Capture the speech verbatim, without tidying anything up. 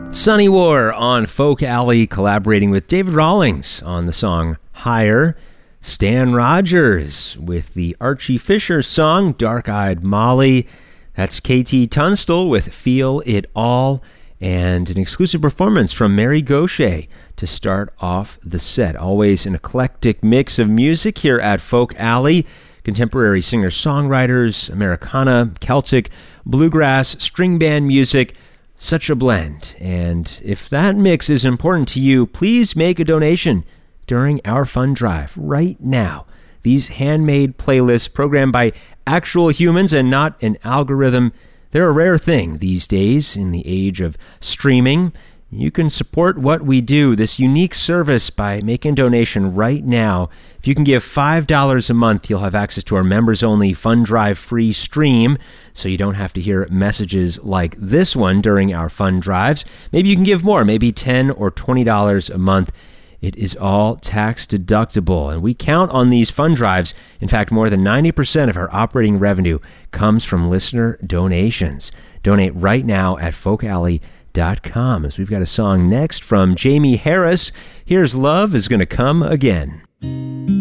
Sunny War on Folk Alley, collaborating with David Rawlings on the song Higher. Stan Rogers with the Archie Fisher song Dark-Eyed Molly. That's K T Tunstall with Feel It All. And an exclusive performance from Mary Gauthier to start off the set. Always an eclectic mix of music here at Folk Alley. Contemporary singer-songwriters, Americana, Celtic, bluegrass, string band music. Such a blend. And if that mix is important to you, please make a donation during our fund drive right now. These handmade playlists programmed by actual humans and not an algorithm, they're a rare thing these days in the age of streaming. You can support what we do, this unique service, by making a donation right now. If you can give five dollars a month, you'll have access to our members-only Fund Drive free stream, so you don't have to hear messages like this one during our fund drives. Maybe you can give more, maybe ten dollars or twenty dollars a month. It is all tax-deductible, and we count on these fund drives. In fact, more than ninety percent of our operating revenue comes from listener donations. Donate right now at folk alley dot com, as we've got a song next from Jamie Harris. Here's Love Is Gonna Come Again.